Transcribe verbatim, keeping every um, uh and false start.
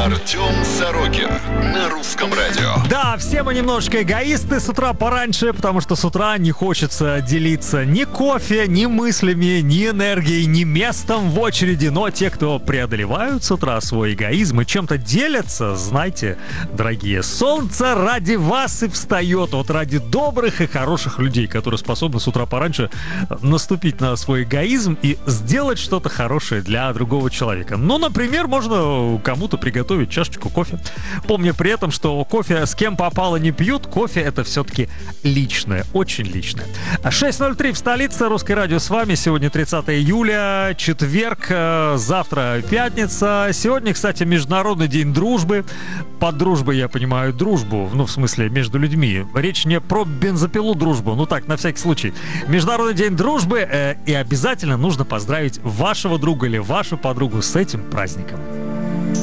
Артем Сорокин на Русском радио. Да, все мы немножечко эгоисты с утра пораньше, потому что с утра не хочется делиться ни кофе, ни мыслями, ни энергией, ни местом в очереди. Но те, кто преодолевают с утра свой эгоизм и чем-то делятся, знайте, дорогие, солнце ради вас и встает. Вот ради добрых и хороших людей, которые способны с утра пораньше наступить на свой эгоизм и сделать что-то хорошее для другого человека. Ну, например, можно кому-то приготовить чашечку кофе. Помня при этом, что кофе с кем попало не пьют, кофе это все-таки личное, очень личное. шесть ноль три в столице, Русское радио с вами. Сегодня тридцатое июля, четверг, завтра пятница. Сегодня, кстати, Международный день дружбы. Под дружбой я понимаю дружбу, ну, в смысле, между людьми. Речь не про бензопилу дружбу, ну так, на всякий случай. Международный день дружбы, э, и обязательно нужно поздравить вашего друга или вашу подругу с этим праздником.